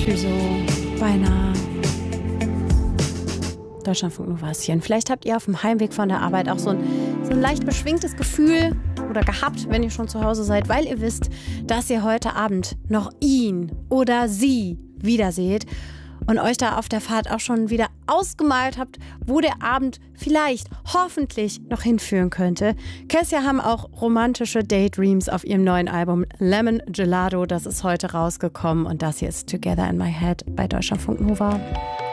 Clüso, beinahe. Deutschlandfunk Novaschen. Vielleicht habt ihr auf dem Heimweg von der Arbeit auch so ein leicht beschwingtes Gefühl oder gehabt, wenn ihr schon zu Hause seid, weil ihr wisst, dass ihr heute Abend noch ihn oder sie wiederseht und euch da auf der Fahrt auch schon wieder ausgemalt habt, wo der Abend vielleicht, hoffentlich noch hinführen könnte. Kessia haben auch romantische Daydreams auf ihrem neuen Album Lemon Gelato. Das ist heute rausgekommen und das hier ist Together in My Head bei Deutschlandfunk Nova.